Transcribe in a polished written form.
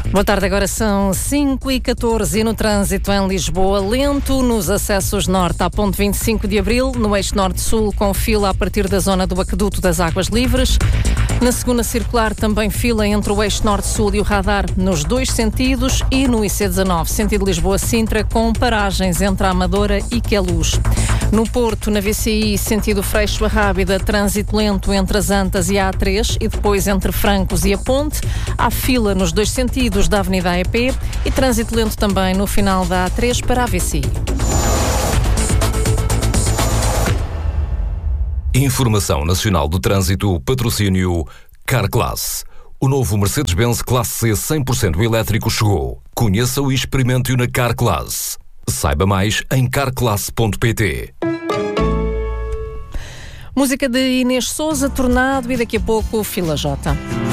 Boa tarde, agora são 5h14 e no trânsito em Lisboa, lento nos acessos norte à ponte 25 de Abril, no eixo norte-sul com fila a partir da zona do Aqueduto das Águas Livres. Na segunda circular também fila entre o eixo norte-sul e o radar nos dois sentidos e no IC19, sentido Lisboa-Sintra, com paragens entre a Amadora e Queluz. No Porto, na VCI, sentido Freixo a Rábida, trânsito lento entre as Antas e a A3 e depois entre Francos e a Ponte. Há fila nos dois sentidos da Avenida AEP e trânsito lento também no final da A3 para a VCI. Informação Nacional do Trânsito, patrocínio Carclass. O novo Mercedes-Benz Classe C 100% elétrico chegou. Conheça-o e experimente-o na Carclass. Saiba mais em carclass.pt. Música de Inês Sousa, Tornado e daqui a pouco Fila J.